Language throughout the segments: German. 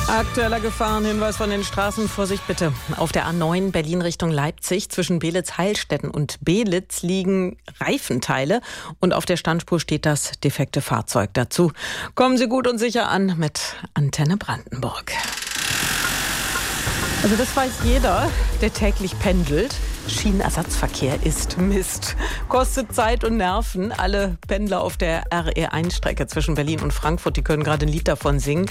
Aktueller Gefahrenhinweis von den Straßen. Vorsicht bitte. Auf der A9 Berlin Richtung Leipzig zwischen Belitz-Heilstätten und Belitz liegen Reifenteile und auf der Standspur steht das defekte Fahrzeug dazu. Kommen Sie gut und sicher an mit Antenne Brandenburg. Also das weiß jeder, der täglich pendelt. Schienenersatzverkehr ist Mist. Kostet Zeit und Nerven. Alle Pendler auf der RE1-Strecke zwischen Berlin und Frankfurt, die können gerade ein Lied davon singen.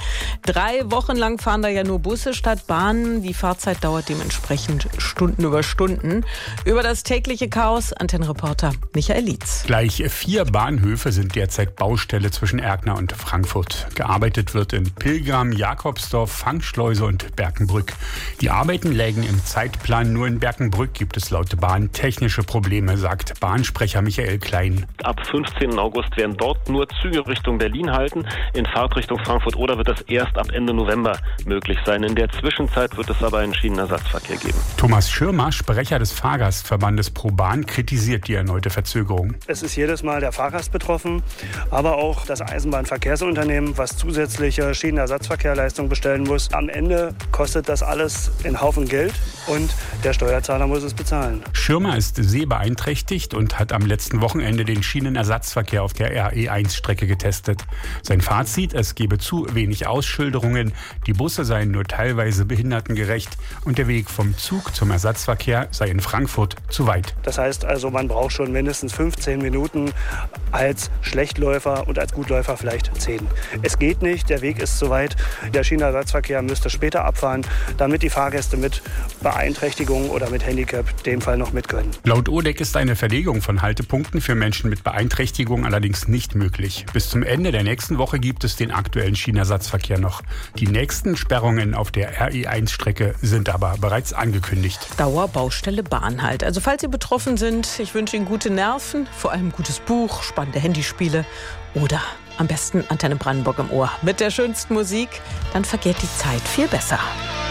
3 Wochen lang fahren da ja nur Busse statt Bahnen. Die Fahrzeit dauert dementsprechend Stunden über Stunden. Über das tägliche Chaos Antennenreporter Michael Lietz. Gleich 4 Bahnhöfe sind derzeit Baustelle zwischen Erkner und Frankfurt. Gearbeitet wird in Pilgram, Jakobsdorf, Fangschleuse und Berkenbrück. Die Arbeiten lägen im Zeitplan. Nur in Berkenbrück gibt es laut Bahn technische Probleme, sagt Bahnsprecher Michael Klein. Ab 15. August werden dort nur Züge Richtung Berlin halten. In Fahrtrichtung Frankfurt oder wird das erst ab Ende November möglich sein. In der Zwischenzeit wird es aber einen Schienenersatzverkehr geben. Thomas Schirmer, Sprecher des Fahrgastverbandes ProBahn, kritisiert die erneute Verzögerung. Es ist jedes Mal der Fahrgast betroffen, aber auch das Eisenbahnverkehrsunternehmen, was zusätzliche Schienenersatzverkehrleistungen bestellen muss. Am Ende kostet das alles einen Haufen Geld und der Steuerzahler muss es bezahlen. Schirmer ist sehbeeinträchtigt und hat am letzten Wochenende den Schienenersatzverkehr auf der RE1-Strecke getestet. Sein Fazit: Es gebe zu wenig Ausschilderungen, die Busse seien nur teilweise behindertengerecht und der Weg vom Zug zum Ersatzverkehr sei in Frankfurt zu weit. Das heißt also, man braucht schon mindestens 15 Minuten als Schlechtläufer und als Gutläufer vielleicht 10. Es geht nicht, der Weg ist zu weit. Der Schienenersatzverkehr müsste später abfahren, damit die Fahrgäste mit Beeinträchtigung oder mit Handicap dem Fall noch mit können. Laut ODEC ist eine Verlegung von Haltepunkten für Menschen mit Beeinträchtigung allerdings nicht möglich. Bis zum Ende der nächsten Woche gibt es den aktuellen Schienenersatzverkehr noch. Die nächsten Sperrungen auf der RE1-Strecke sind aber bereits angekündigt. Dauerbaustelle Bahn halt. Also falls Sie betroffen sind, ich wünsche Ihnen gute Nerven, vor allem gutes Buch, spannende Handyspiele oder am besten Antenne Brandenburg im Ohr. Mit der schönsten Musik, dann vergeht die Zeit viel besser.